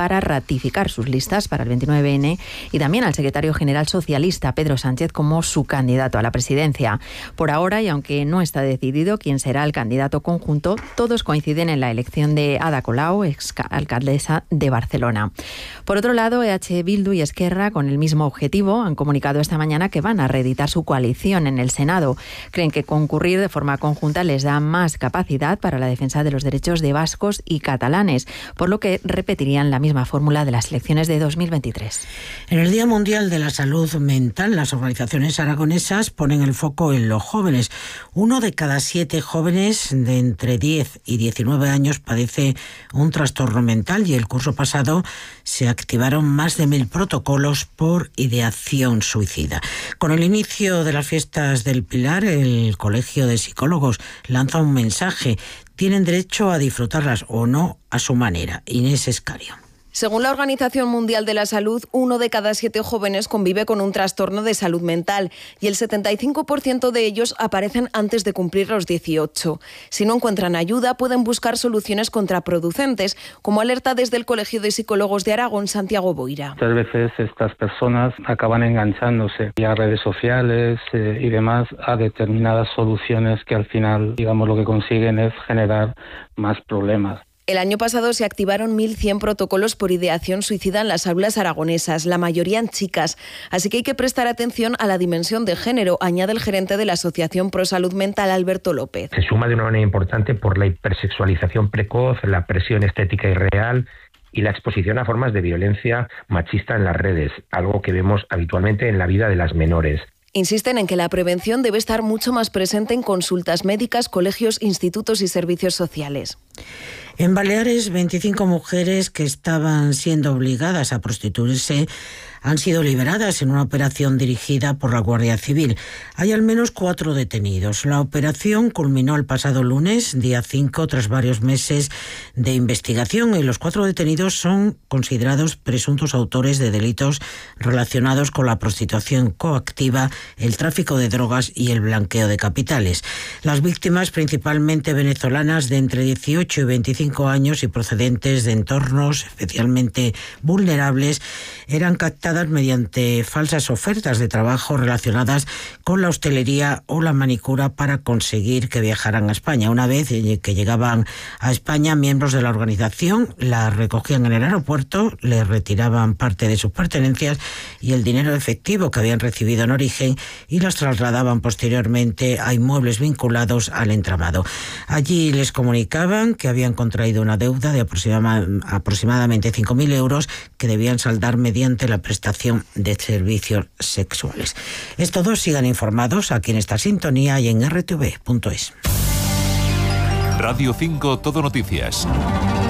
para ratificar sus listas para el 29N y también al secretario general socialista Pedro Sánchez como su candidato a la presidencia. Por ahora, y aunque no está decidido quién será el candidato conjunto, todos coinciden en la elección de Ada Colau, exalcaldesa de Barcelona. Por otro lado, EH Bildu y Esquerra, con el mismo objetivo, han comunicado esta mañana que van a reeditar su coalición en el Senado. Creen que concurrir de forma conjunta les da más capacidad para la defensa de los derechos de vascos y catalanes, por lo que repetirían la misma fórmula de las elecciones de 2023. En el Día Mundial de la Salud Mental, las organizaciones aragonesas ponen el foco en los jóvenes. 1 de cada 7 jóvenes de entre 10 y 19 años padece un trastorno mental y el curso pasado se activaron más de 1.000 protocolos por ideación suicida. Con el inicio de las fiestas del Pilar, el Colegio de Psicólogos lanza un mensaje. Tienen derecho a disfrutarlas o no a su manera. Inés Escario. Según la Organización Mundial de la Salud, 1 de cada 7 jóvenes convive con un trastorno de salud mental y el 75% de ellos aparecen antes de cumplir los 18. Si no encuentran ayuda, pueden buscar soluciones contraproducentes, como alerta desde el Colegio de Psicólogos de Aragón, Santiago Boira. Muchas veces estas personas acaban enganchándose a redes sociales y demás a determinadas soluciones que al final, digamos, lo que consiguen es generar más problemas. El año pasado se activaron 1.100 protocolos por ideación suicida en las aulas aragonesas, la mayoría en chicas. Así que hay que prestar atención a la dimensión de género, añade el gerente de la Asociación Pro Salud Mental, Alberto López. Se suma de una manera importante por la hipersexualización precoz, la presión estética irreal y la exposición a formas de violencia machista en las redes, algo que vemos habitualmente en la vida de las menores. Insisten en que la prevención debe estar mucho más presente en consultas médicas, colegios, institutos y servicios sociales. En Baleares, 25 mujeres que estaban siendo obligadas a prostituirse han sido liberadas en una operación dirigida por la Guardia Civil. Hay al menos 4 detenidos. La operación culminó el pasado lunes, día 5, tras varios meses de investigación, y los 4 detenidos son considerados presuntos autores de delitos relacionados con la prostitución coactiva, el tráfico de drogas y el blanqueo de capitales. Las víctimas, principalmente venezolanas de entre 18 y 25 años y procedentes de entornos especialmente vulnerables, eran captadas mediante falsas ofertas de trabajo relacionadas con la hostelería o la manicura para conseguir que viajaran a España. Una vez que llegaban a España, miembros de la organización las recogían en el aeropuerto, les retiraban parte de sus pertenencias y el dinero efectivo que habían recibido en origen y las trasladaban posteriormente a inmuebles vinculados al entramado. Allí les comunicaban que habían contraído una deuda de aproximadamente 5.000 euros que debían saldar mediante la prestación de servicios sexuales. Es todo, sigan informados aquí en esta sintonía y en rtv.es. Radio 5 Todo Noticias.